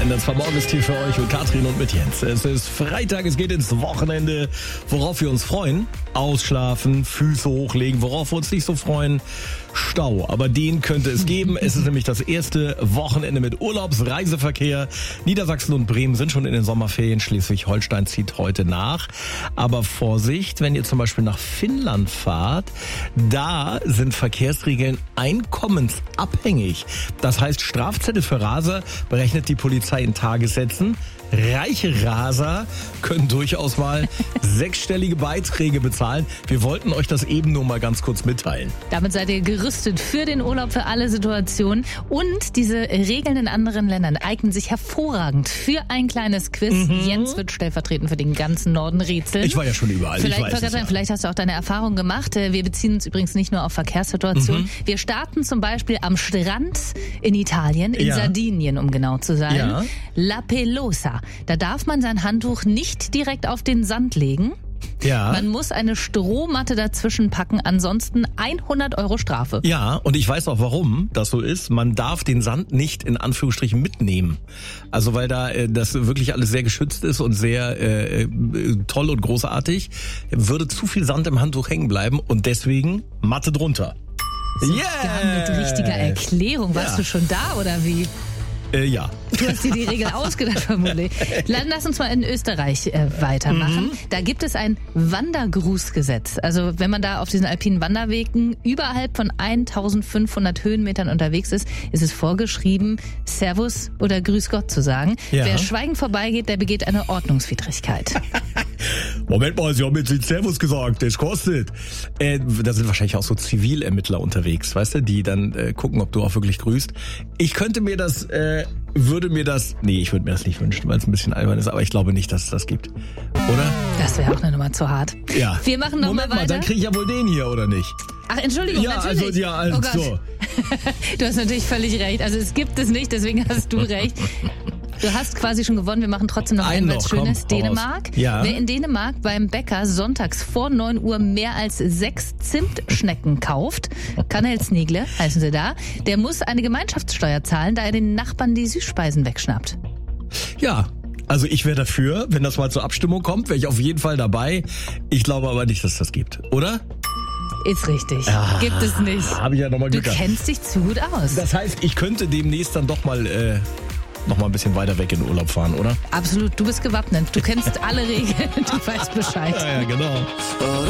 Wochenende. Das war Morgenstief für euch mit Katrin und mit Jens. Es ist Freitag, es geht ins Wochenende. Worauf wir uns freuen? Ausschlafen, Füße hochlegen. Worauf wir uns nicht so freuen? Stau. Aber den könnte es geben. Es ist nämlich das erste Wochenende mit Urlaubsreiseverkehr. Niedersachsen und Bremen sind schon in den Sommerferien. Schleswig-Holstein zieht heute nach. Aber Vorsicht, wenn ihr zum Beispiel nach Finnland fahrt, da sind Verkehrsregeln einkommensabhängig. Das heißt, Strafzettel für Raser berechnet die Polizei in Tagessätzen. Reiche Raser können durchaus mal sechsstellige Beiträge bezahlen. Wir wollten euch das eben nur mal ganz kurz mitteilen. Damit seid ihr gerüstet für den Urlaub, für alle Situationen. Und diese Regeln in anderen Ländern eignen sich hervorragend für ein kleines Quiz. Jens wird stellvertretend für den ganzen Norden rätseln. Ich war ja schon überall. Vielleicht hast du auch deine Erfahrungen gemacht. Wir beziehen uns übrigens nicht nur auf Verkehrssituationen. Wir starten zum Beispiel am Strand in Italien, in Sardinien, um genau zu sein. Ja. La Pelosa. Da darf man sein Handtuch nicht direkt auf den Sand legen. Ja. Man muss eine Strohmatte dazwischen packen, ansonsten 100 € Strafe. Ja, und ich weiß auch, warum das so ist. Man darf den Sand nicht in Anführungsstrichen mitnehmen. Also weil da das wirklich alles sehr geschützt ist und sehr toll und großartig, würde zu viel Sand im Handtuch hängen bleiben und deswegen Matte drunter. Sogar mit richtiger Erklärung. Warst du schon da oder wie? Ja. Du hast dir die Regel ausgedacht, vermutlich. Lass uns mal in Österreich weitermachen. Da gibt es ein Wandergrußgesetz. Also wenn man da auf diesen alpinen Wanderwegen überhalb von 1500 Höhenmetern unterwegs ist, ist es vorgeschrieben, Servus oder Grüß Gott zu sagen. Ja. Wer schweigend vorbeigeht, der begeht eine Ordnungswidrigkeit. Moment mal, Sie haben jetzt nicht Servus gesagt, das kostet. Da sind wahrscheinlich auch so Zivilermittler unterwegs, weißt du, die dann gucken, ob du auch wirklich grüßt. Ich könnte mir das, würde mir das nicht wünschen, weil es ein bisschen albern ist, aber ich glaube nicht, dass es das gibt. Oder? Das wäre auch eine Nummer zu hart. Ja. Wir machen noch Moment mal weiter. Dann kriege ich ja wohl den hier, oder nicht? Ach, Entschuldigung, Ja, natürlich. also Oh Gott. so. Du hast natürlich völlig recht. Also es gibt es nicht, deswegen hast du recht. Du hast quasi schon gewonnen. Wir machen trotzdem noch ein was Schönes. Dänemark. Ja. Wer in Dänemark beim Bäcker sonntags vor 9 Uhr mehr als 6 Zimtschnecken kauft, Kanelsnegle heißen sie da, der muss eine Gemeinschaftssteuer zahlen, da er den Nachbarn die Süßspeisen wegschnappt. Ja. Also ich wäre dafür, wenn das mal zur Abstimmung kommt, wäre ich auf jeden Fall dabei. Ich glaube aber nicht, dass es das gibt, oder? Ist richtig. Gibt es nicht. Habe ich ja nochmal Du Glück gehabt. kennst dich zu gut aus. Das heißt, ich könnte demnächst dann doch mal noch mal ein bisschen weiter weg in den Urlaub fahren, oder? Absolut, du bist gewappnet. Du kennst alle Regeln, du weißt Bescheid. Ja, genau.